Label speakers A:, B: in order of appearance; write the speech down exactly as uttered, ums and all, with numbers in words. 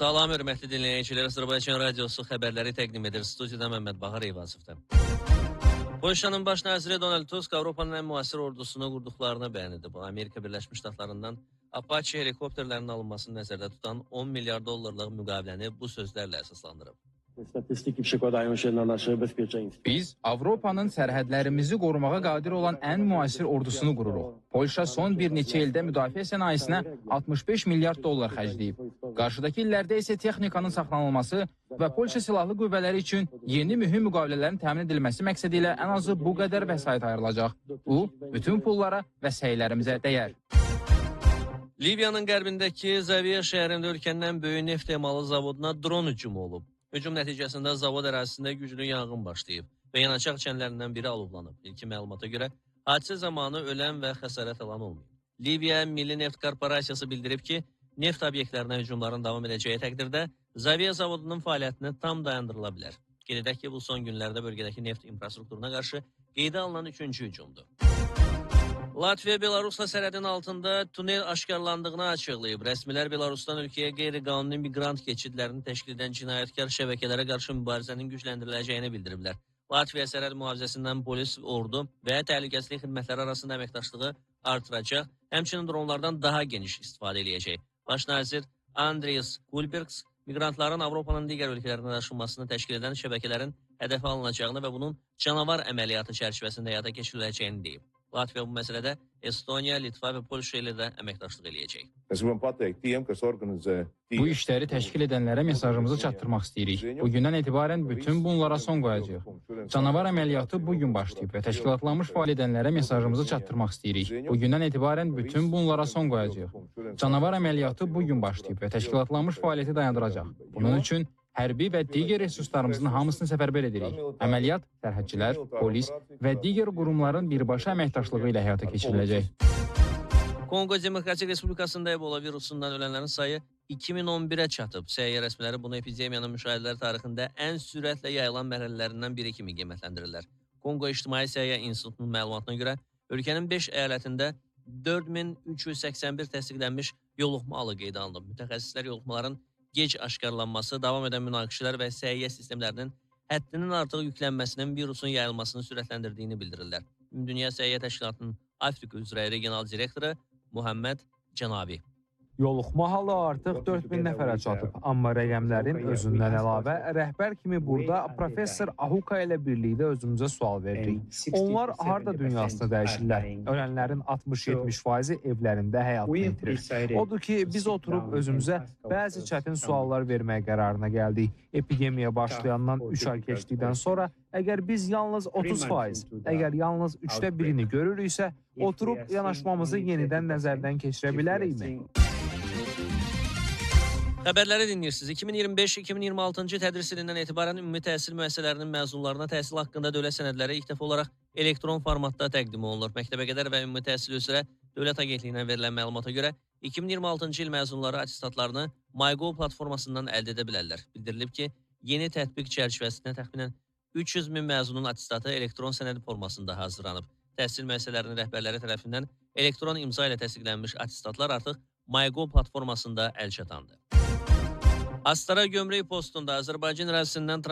A: Salam, hörmətli dinləyicilər. Azərbaycan Radiosu xəbərləri təqdim edir. Studiyada Məmməd Bahar Eyvazov'dan. Polşanın baş naziri Donald Tusk Avropanın ən müasir ordusunu qurduqlarını bəyan edib. Amerika Birləşmiş Ştatlarından Apache helikopterlərinin alınmasını nəzərdə tutan on milyar dollarlıq müqaviləni bu sözlərlə əsaslandırıb.
B: Biz Avropanın sərhədlərimizi qorumağa qadir olan ən müasir ordusunu qururuq. Polşa son bir neçə ildə müdafiə sənayesinə altmış beş milyard dollar xərcləyib. Qarşıdakı illərdə isə texnikanın saxlanılması və Polşa silahlı qüvvələri üçün yeni mühüm müqavilələrin təmin edilməsi məqsədi ilə ən azı bu qədər vəsait ayrılacaq. Bu, bütün pullara və səylərimizə dəyər.
A: Liviyanın qərbindəki Zaviya şəhərində ölkənin ən böyük neft emalı zavoduna dron hücumu olub. Hücum nəticəsində zavod ərazisində güclü yanğın başlayıb və yanacaq çənlərindən biri alovlanıb. İlkin məlumata görə hadisə zamanı ölən və xəsarət alan olmayıb. Liviya Milli Neft Korporasiyası bildirib ki, neft obyektlərinə hücumların davam edəcəyi təqdirdə Zaviya zavodunun fəaliyyətini tam dayandırıla bilər. Qeyd edək ki, bu son günlərdə bölgədəki neft infrastrukturuna qarşı qeydə alınan üçüncü hücumdur. Latviya Belarusla sərhədin altında tunel aşkarlandığını açıqlayıb. Rəsmilər Belarusdan ölkəyə qeyri-qanuni miqrant keçidlərini təşkil edən cinayətkar şəbəkələrə qarşı mübarizənin gücləndiriləcəyini bildiriblər. Latviya sərhəd mühafizəsindən polis, ordu və təhlükəsizlik xidmətləri arasında əməkdaşlığı artıracaq, həmçinin dronlardan daha geniş istifadə edəcək. Baş nazir Andris Kulbergs miqrantların Avropanın digər ölkələrinə daşınmasını təşkil edən şəbəkələrin hədəfə alınacağını və bunun canavar əməliyyatı çərçivəsində həyata keçiriləcəyini deyib. Latviya bu məsələdə Estoniya, Litva və Polşa ilə də əməkdaşlıq eləyəcək.
B: Bu işləri təşkil edənlərə mesajımızı çatdırmaq istəyirik. Bugündən etibarən bütün bunlara son qoyacağıq. Canavar əməliyyatı bugün başlayıb və təşkilatlanmış fəal edənlərə mesajımızı çatdırmaq istəyirik. Bugündən etibarən bütün bunlara son qoyacağıq. Canavar əməliyyatı bugün başlayıb və təşkilatlanmış fəaliyyəti dayandıracaq. Bunun üçün hərbi və digər resurslarımızın hamısını səfərbər edirik. Əməliyyat sərhədçilər, polis və digər qurumların birbaşa əməkdaşlığı ilə həyata keçiriləcək.
A: Kongo Demokratik Respublikasında Ebola virusundan ölənlərin sayı iki min on birə çatıb. Səhiyyə rəsmiləri bunu epidemiyanın müşahidələri tarixində ən sürətlə yayılan mərhələlərindən biri kimi qiymətləndirirlər. Kongo İctimai Səhiyyə İnstitutunun məlumatına görə ölkənin beş əyalətində dörd min üç yüz səksən bir təsdiqlənmiş yoluxma halı qeydə alınıb. Mütəxəssislər yoluxmaların gec aşkarlanması, davam edən münaqişələr və səhiyyə sistemlərinin həddinin artıq yüklənməsinin virusun yayılmasını sürətləndirdiyini bildirirlər. Dünya Səhiyyə Təşkilatının Afrika üzrə regional direktoru Muhammed Canabi.
C: Yoluxma halı artıq dörd min nəfərə çatıb, amma rəqəmlərin özündən əlavə rəhbər kimi burada professor Ahuka ilə birlikdə özümüzə sual veririk. Onlar harda dünyasını dəyişirlər? Ölənlərin altmış yetmiş faizi evlərində həyatını itirir. Odur ki, biz oturub özümüzə bəzi çətin suallar verməyə qərarına gəldik. Epidemiya başlayandan üç ay keçdikdən sonra əgər biz yalnız otuz faiz, əgər yalnız üçdə birini görürüksə, oturub yanaşmamızı yenidən nəzərdən keçirə bilərikmi?
A: Xəbərləri dinləyirsiniz. iki min iyirmi beş iki min iyirmi altıncı tədris ilindən etibarən ümumi təhsil müəssisələrinin məzunlarına təhsil haqqında dövlət sənədləri ilk dəfə olaraq elektron formatda təqdim olunur. Məktəbə qədər və ümumi təhsil üzrə Dövlət Agentliyindən verilən məlumata görə iki min iyirmi altıncı il məzunları attestatlarını MyGov platformasından əldə edə bilərlər. Bildirilib ki, yeni tətbiq çərçivəsində təxminən üç yüz min məzunun attestatı elektron sənəd formasında hazırlanıb. Təhsil müəssisələrinin rəhbərləri tərəfindən elektron imza ilə təsdiqlənmiş attestatlar artıq MyGov platformasında əl çatandı. Astara gömrük postunda Azərbaycan ərazisindən